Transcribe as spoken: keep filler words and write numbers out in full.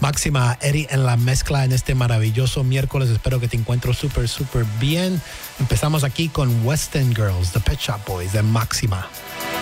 Máxima, Eddie en la mezcla en este maravilloso miércoles. Espero que te encuentres súper, súper bien. Empezamos aquí con West End Girls, The Pet Shop Boys de Máxima.